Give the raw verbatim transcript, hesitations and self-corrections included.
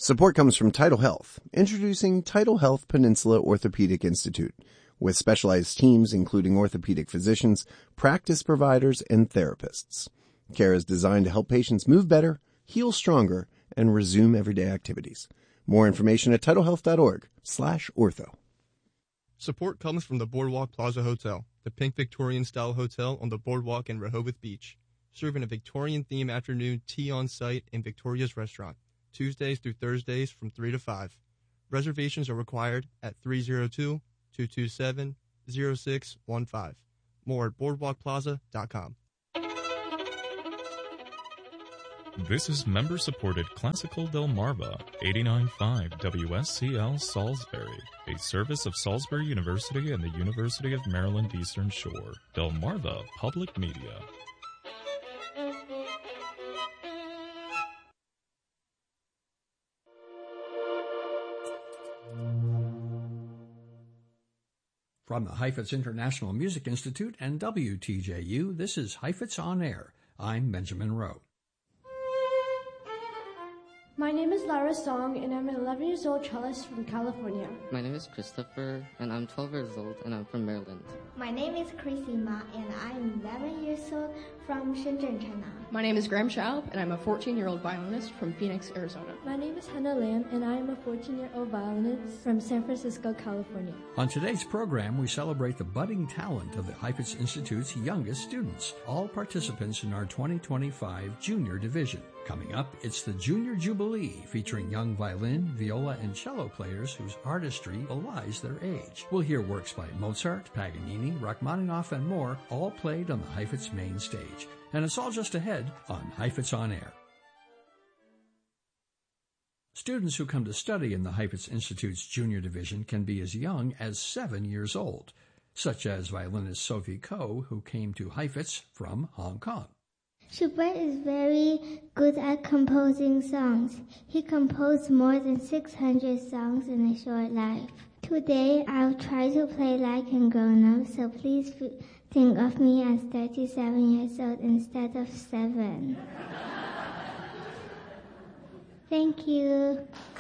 Support comes from Tidal Health, introducing Tidal Health Peninsula Orthopedic Institute, with specialized teams including orthopedic physicians, practice providers, and therapists. Care is designed to help patients move better, heal stronger, and resume everyday activities. More information at tidalhealth.org slash ortho. Support comes from the Boardwalk Plaza Hotel, the pink Victorian-style hotel on the boardwalk in Rehoboth Beach, serving a Victorian-themed afternoon tea on site in Victoria's Restaurant, Tuesdays through Thursdays from three to five. Reservations are required at three oh two, two two seven, oh six one five. More at boardwalk plaza dot com. This is member-supported Classical Delmarva, eighty-nine point five W S C L Salisbury, a service of Salisbury University and the University of Maryland Eastern Shore. Delmarva Public Media. From the Heifetz International Music Institute and W T J U, this is Heifetz On Air. I'm Benjamin Rowe. My name is Lara Song, and I'm an eleven years old cellist from California. My name is Christopher, and I'm twelve years old, and I'm from Maryland. My name is Chrissy Ma, and I'm eleven years old from Shenzhen, China. My name is Graham Schaub, and I'm a fourteen-year-old violinist from Phoenix, Arizona. My name is Hannah Lam, and I am a fourteen-year-old violinist from San Francisco, California. On today's program, we celebrate the budding talent of the Heifetz Institute's youngest students, all participants in our twenty twenty-five Junior Division. Coming up, it's the Junior Jubilee, featuring young violin, viola, and cello players whose artistry belies their age. We'll hear works by Mozart, Paganini, Rachmaninoff, and more, all played on the Heifetz main stage. And it's all just ahead on Heifetz On Air. Students who come to study in the Heifetz Institute's Junior Division can be as young as seven years old, such as violinist Sophie Ko, who came to Heifetz from Hong Kong. Schubert is very good at composing songs. He composed more than six hundred songs in a short life. Today, I'll try to play like a grown-up, so please think of me as thirty-seven years old instead of seven. Thank you.